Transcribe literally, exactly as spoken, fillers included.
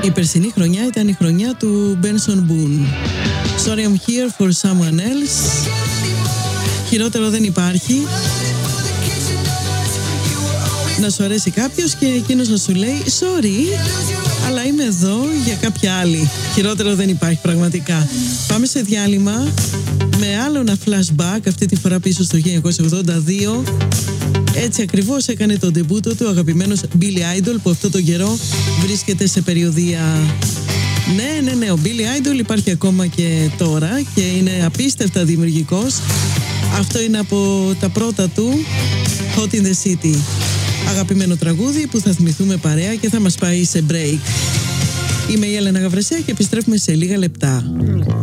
Η περσινή χρονιά ήταν η χρονιά του Benson Boone. Sorry I'm here for someone else. Χειρότερο δεν υπάρχει. Να σου αρέσει κάποιος και εκείνος να σου λέει sorry, αλλά είμαι εδώ για κάποια άλλη. Χειρότερο δεν υπάρχει πραγματικά. Πάμε σε διάλειμμα με άλλο ένα flashback, αυτή τη φορά πίσω στο χίλια εννιακόσια ογδόντα δύο. Έτσι ακριβώς έκανε τον ντεμπούτο του αγαπημένος Billy Idol, που αυτό τον καιρό βρίσκεται σε περιοδεία. Ναι, ναι, ναι, ο Billy Idol υπάρχει ακόμα και τώρα και είναι απίστευτα δημιουργικός. Αυτό είναι από τα πρώτα του, Hot in the City. Αγαπημένο τραγούδι που θα θυμηθούμε παρέα και θα μας πάει σε break. Είμαι η Έλενα Γαβρεσέα και επιστρέφουμε σε λίγα λεπτά.